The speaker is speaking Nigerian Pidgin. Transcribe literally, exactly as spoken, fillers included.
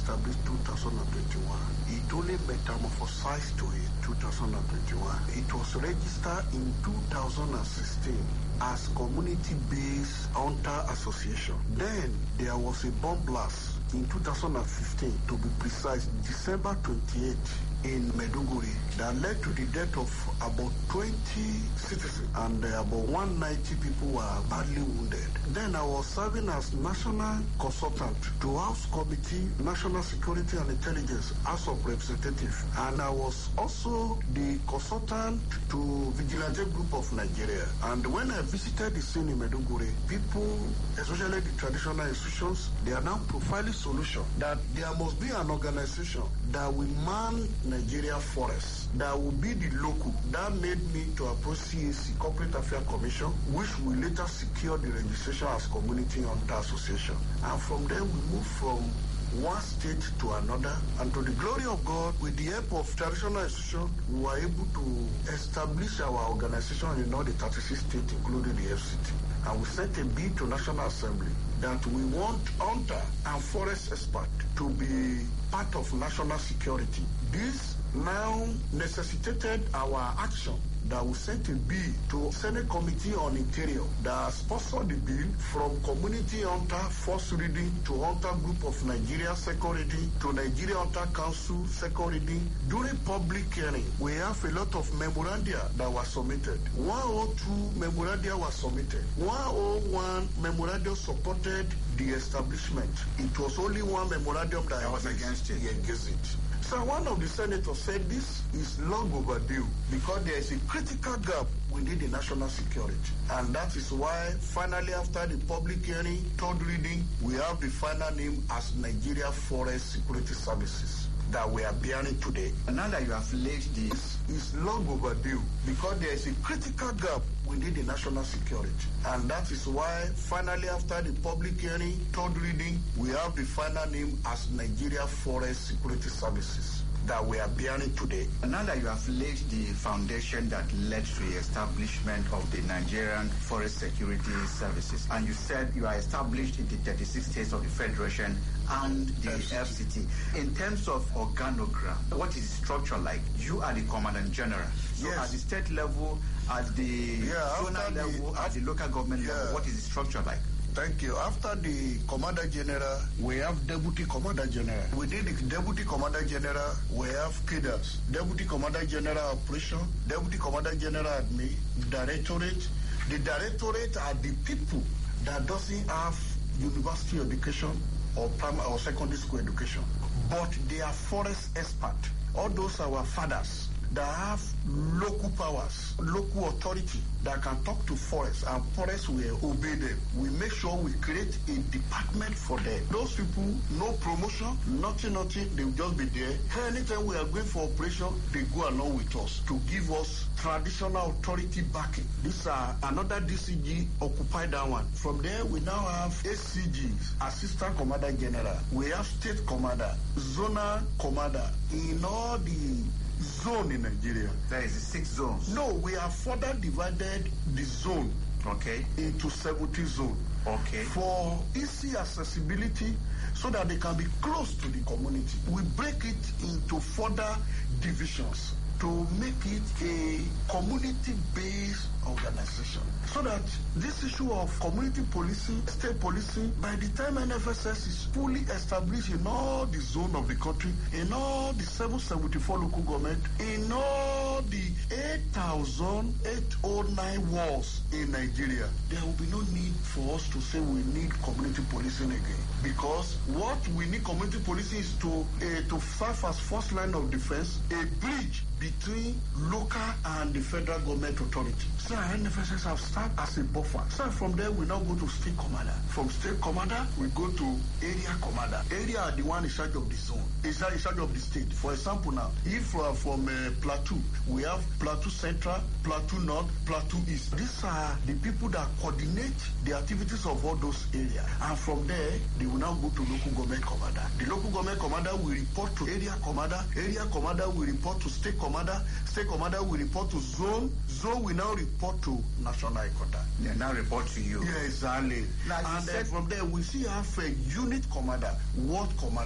established two thousand twenty-one. It only metamorphosized to it two thousand twenty-one. It was registered in two thousand sixteen as Community-Based Hunter Association. Then there was a bomb blast in two thousand fifteen, to be precise, December twenty-eighth, in Maiduguri, that led to the death of about twenty citizens and uh, about one hundred ninety people were badly wounded. Then I was serving as national consultant to House Committee, National Security and Intelligence, House of Representatives, and I was also the consultant to Vigilante Group of Nigeria. And when I visited the scene in Maiduguri, people, especially the traditional institutions, they are now profiling solution that there must be an organization that will man Nigeria forests, that will be the local. That made me to approach C A C, Corporate Affairs Commission, which will later secure the registration as Community Hunter Association. And from there we moved from one state to another, and to the glory of God, with the help of traditional institutions, we were able to establish our organization in all the thirty-six states, including the F C T. And we sent a bill to National Assembly that we want hunter and forest expert to be part of national security. This now necessitated our action that we sent a bill to Senate Committee on Interior that sponsored the bill from Community Hunter First Reading to Hunter Group of Nigeria Second Reading to Nigeria Hunter Council Second Reading. During public hearing, we have a lot of memoranda that were submitted. one oh two memoranda were submitted. one oh one memorandum supported the establishment. It was only one memorandum that I was against it. Against it. So one of the senators said this is long overdue because there is a critical gap within the national security. And that is why finally after the public hearing, third reading, we have the final name as Nigeria Forest Security Services that we are bearing today. And now that you have laid this, is long overdue because there is a critical gap within the national security. And that is why finally after the public hearing, third reading, we have the final name as Nigeria Forest Security Services that we are bearing today. And now that you have laid the foundation that led to the establishment of the Nigerian Forest Security Services, and you said you are established in the thirty-six states of the Federation and the F C T. In terms of organogram, what is the structure like? You are the Commandant General. So yes. At the state level, at the yeah, zonal level, the, at the local government yeah. level, what is the structure like? Thank you. After the Commander General, we have Deputy Commander General. Within the Deputy Commander General, we have cadres. Deputy Commander General Operation, Deputy Commander General Admin, Directorate. The Directorate are the people that doesn't have university education or primary or secondary school education, but they are forest experts. All those are our fathers that have local powers, local authority that can talk to forests, and forests will obey them. We make sure we create a department for them. Those people, no promotion, nothing, nothing, they will just be there. Anytime we are going for operation, they go along with us to give us traditional authority backing. These are another D C G occupied that one. From there, we now have A C Gs, Assistant Commander General. We have State Commander, Zonal Commander in all the zone in Nigeria. There is six zones. No, we have further divided the zone okay. into seventy zones. Okay. For easy accessibility so that they can be close to the community. We break it into further divisions to make it a community-based organization. So that this issue of community policing, state policing, by the time N F S S is fully established in all the zones of the country, in all the seven hundred seventy-four local government, in all the eight thousand eight hundred nine wards in Nigeria, there will be no need for us to say we need community policing again. Because what we need community policing is to, uh, to serve as first line of defense, a bridge between local and the federal government authority. So N F S S have started as a buffer. So from there, we now go to state commander. From state commander, we go to area commander. Area are the one in charge of the zone, in charge of the state. For example now, if we are from uh, Plateau, we have Plateau Central, Plateau North, Plateau East. These are the people that coordinate the activities of all those areas. And from there, they will now go to local government commander. The local government commander will report to area commander. Area commander will report to state commander. State commander will report to zone. Zone will now report to national headquarters. They now report to you. Yeah, exactly. Now, and then from there, we see have a unit commander, ward commander.